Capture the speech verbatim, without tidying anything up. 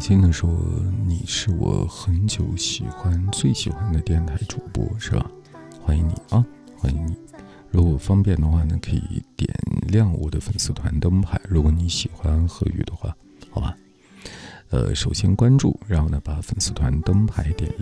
心的说，你是我很久喜欢最喜欢的电台主播，是吧？欢迎你啊，欢迎你。如果方便的话呢，可以点亮我的粉丝团灯牌，如果你喜欢何宇的话，好吧。呃，首先关注，然后呢把粉丝团灯牌点亮。